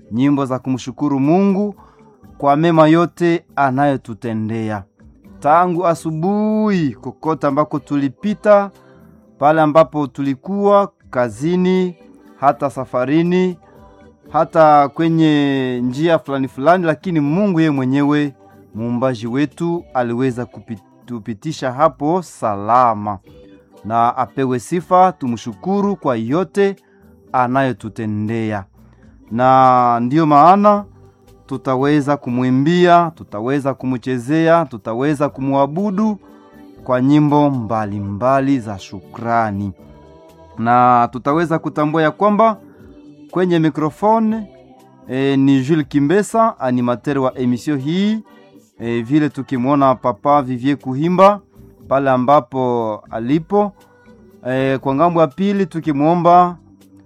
nyimbo za kumshukuru Mungu kwa mema yote anayotutendea. Tangu asubuhi kokota ambako tulipita, pale ambapo tulikuwa kazini, hata safarini, hata kwenye njia fulani fulani, lakini Mungu yeye mwenyewe muumbaji wetu aliweza kutupitisha hapo salama. Na apewe sifa, tumshukuru kwa yote anayotutendea. Na ndiyo maana tutaweza kumwimbia, tutaweza kumchezea, tutaweza kumuabudu kwa nyimbo mbalimbali za shukrani. Na tutaweza kutambua ya kwamba kwenye mikrofone ni Jules Kimbesa, animateur wa emission hii. Vile tukimwona Papa Vivier Kuhimba pale ambapo alipo. Kwa ngambo ya pili tukimuomba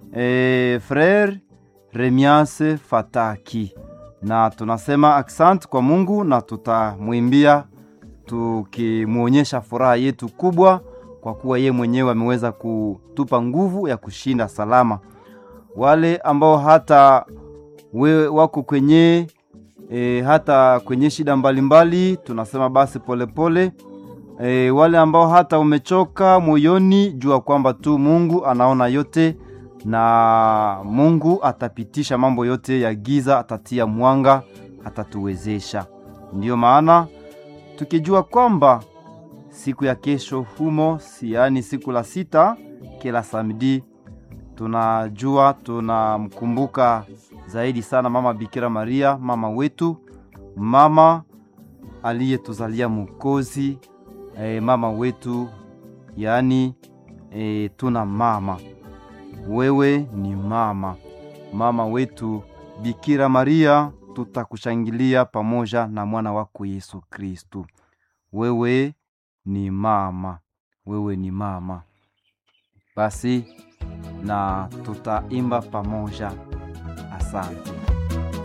Frère Remiase Fataki. Na tunasema accent kwa Mungu na tutamwimbia tukimuonyesha furaha yetu kubwa kwa kuwa yeye mwenyewe ameweza kutupa nguvu ya kushinda salama. Wale ambao hata wako kwenye hata kwenye shida mbalimbali, tunasema basi polepole. Wale ambao hata umechoka moyoni, jua kwamba tu Mungu anaona yote na Mungu atapitisha mambo yote ya giza, atatia mwanga, atatuwezesha. Ndiyo maana tukijua kwamba siku ya kesho humo, yani siku la 6 kila samedi, tunajua tunamkumbuka zaidi sana mama Bikira Maria, mama wetu, mama aliyetuzalia Mwokozi, mama wetu, yani tuna mama. Wewe ni mama, mama wetu Bikira Maria, tutakushangilia pamoja na mwana wako Yesu Kristo. Wewe ni mama, wewe ni mama. Basi na tutaimba pamoja. Asante.